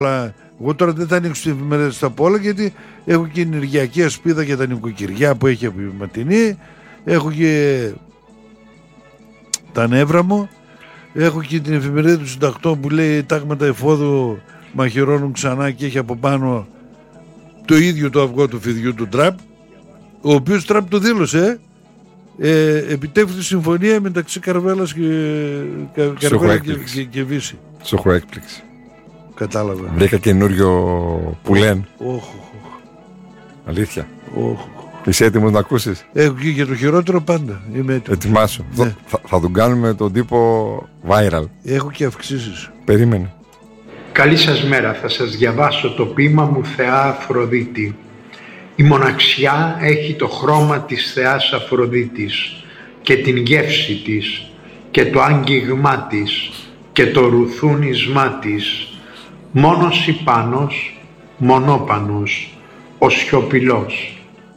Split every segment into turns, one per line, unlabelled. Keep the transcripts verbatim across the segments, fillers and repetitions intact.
Αλλά εγώ τώρα δεν θα ανοίξω την εφημερίδα στα πόλα, γιατί έχω και ενεργειακή ασπίδα για τα νοικοκυριά που έχει απογευματινή, έχω και τα νεύρα μου, έχω και την εφημερίδα του συντακτών που λέει τάγματα εφόδου μαχαιρώνουν ξανά και έχει από πάνω το ίδιο το αυγό του φιδιού του Τραμπ, ο οποίος Τραμπ το δήλωσε, ε, επιτεύχθη συμφωνία μεταξύ Καρβέλας και, Καρβέλα και, και, και Βύση.
Σου έχω έκπληξη.
Κατάλαβα.
Βρήκα καινούριο που λένε.
Όχι.
Αλήθεια.
Όχι.
Είσαι έτοιμος να ακούσεις?
Έχω και για το χειρότερο πάντα. Είμαι έτοιμος.
Ετοιμάσου. Ναι. Θα, θα τον κάνουμε τον τύπο viral.
Έχω και αυξήσεις.
Περίμενε.
Καλή σας μέρα. Θα σας διαβάσω το ποίημα μου Θεά Αφροδίτη. Η μοναξιά έχει το χρώμα της Θεάς Αφροδίτης και την γεύση της και το άγγιγμά της και το ρουθούνισμά της. Μόνος υπάνος, μονόπανος, ο σιωπηλός.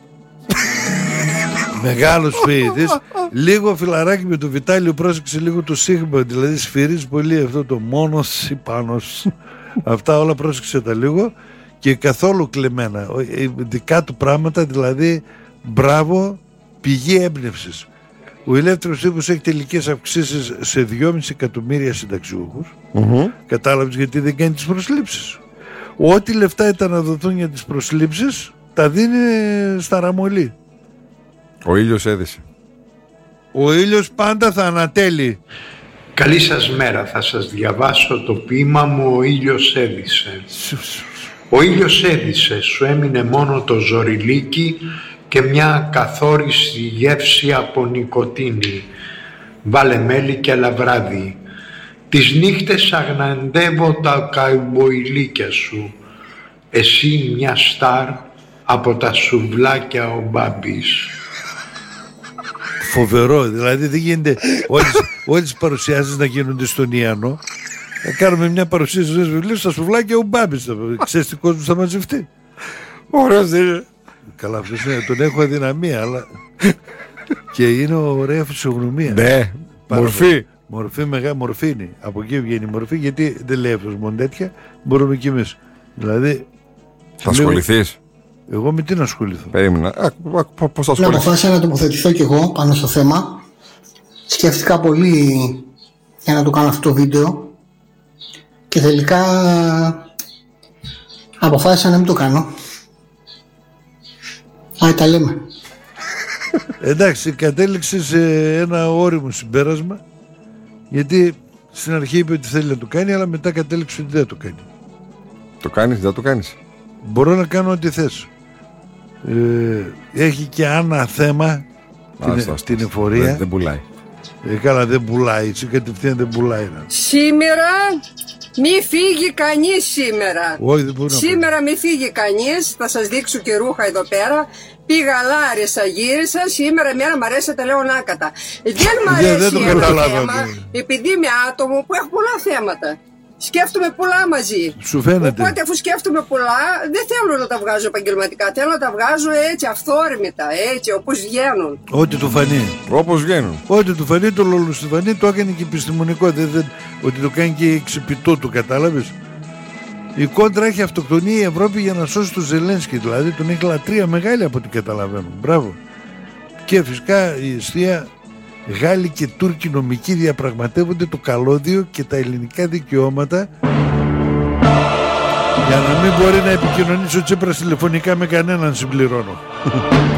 Μεγάλος φοιτητής. Λίγο φιλαράκι με το Βιτάλιο, πρόσεξε λίγο το σίγμα, δηλαδή σφυρίζει πολύ αυτό το μόνος υπάνος. Αυτά όλα πρόσεξε τα λίγο. Και καθόλου κλεμμένα, δικά του πράγματα, δηλαδή μπράβο, πηγή έμπνευσης. Ο ελεύθερος τύπος έχει τελικές αυξήσεις σε δυόμισι εκατομμύρια συνταξιούχους. Mm-hmm. Κατάλαβες γιατί δεν κάνει τις προσλήψεις. Ό,τι λεφτά ήταν να δοθούν για τις προσλήψεις τα δίνει στα ραμολί.
Ο ήλιος έδισε.
Ο ήλιος πάντα θα ανατέλει.
Καλή σας μέρα, θα σας διαβάσω το ποίημα μου «Ο ήλιος έδισε». Ο ήλιος έδισε, σου έμεινε μόνο το ζωριλίκι και μια καθόριστη γεύση από νικοτίνη. Βάλε μέλι και λαβράδι. Τις νύχτες αγναντεύω τα καημποϊλίκια σου. Εσύ μια στάρ από τα σουβλάκια ο Μπάμπης.
Φοβερό, δηλαδή δεν γίνεται όλες, όλες τις παρουσιάσεις να γίνονται στον Ιάννο. Θα κάνουμε μια παρουσίαση στους βιβλίους στα σουβλάκια ο Μπάμπης. Ξέρεις τι κόσμος θα μαζευτεί?
Ωραίος δεν είναι?
Καλά, αυτός είναι, τον έχω αδυναμία, αλλά και είναι ωραία φυσιογνωμία.
Ναι, μορφή.
Μορφή, μεγάλη μορφή είναι. Από εκεί βγαίνει η μορφή, γιατί δεν λέει αυτός μόνο τέτοια, μπορούμε κι εμείς. Δηλαδή.
Θα ασχοληθείς?
Εγώ με τι να ασχοληθώ?
Περίμενα. Α, πώς θα ασχοληθείς?
Να αποφάσισα να τοποθετηθώ κι εγώ πάνω στο θέμα. Σκέφτηκα πολύ για να το κάνω αυτό το βίντεο. Και τελικά αποφάσισα να μην το κάνω. Α, τα λέμε.
Εντάξει, κατέληξε σε ένα όριμο συμπέρασμα, γιατί στην αρχή είπε ότι θέλει να το κάνει, αλλά μετά κατέληξε ότι δεν το κάνει.
Το κάνεις, δεν το κάνεις?
Μπορώ να κάνω ό,τι θες. Ε, έχει και ένα θέμα την, την εφορία.
Δεν, δεν πουλάει.
Ε, καλά, δεν πουλάει, έτσι κατευθείαν δεν πουλάει. Να.
Σήμερα μη φύγει κανείς σήμερα.
Όχι, δεν μπορεί
σήμερα μη φύγει κανείς. Θα σας δείξω και ρούχα εδώ πέρα. Πήγα λάρισα, γύρισα. Σήμερα εμένα μου αρέσει τα λέω άκατα. Δεν μ' αρέσει
δεν, δεν
ένα
το
θέμα, επειδή είμαι άτομο που έχω πολλά θέματα. Σκέφτομαι πολλά μαζί.
Σου φαίνεται?
Οπότε αφού σκέφτομαι πολλά, δεν θέλω να τα βγάζω επαγγελματικά. Θέλω να τα βγάζω έτσι αυθόρμητα, έτσι όπως βγαίνουν.
Ό,τι του φανεί.
Όπως βγαίνουν.
Ό,τι του φανεί, το λολοστιφανεί, το έκανε και επιστημονικό. Δεν, δεν, ότι το κάνει και εξυπητό του, κατάλαβες. Η κόντρα έχει αυτοκτονεί η Ευρώπη για να σώσει τον Ζελένσκι. Δηλαδή τον έχει λατρεία μεγάλη από ό,τι καταλαβαίνω. Μπράβο. Και φυσικά η αιστεία. Γάλλοι και Τούρκοι νομικοί διαπραγματεύονται το καλώδιο και τα ελληνικά δικαιώματα για να μην μπορεί να επικοινωνήσει ο Τσίπρας τηλεφωνικά με κανέναν, συμπληρώνω.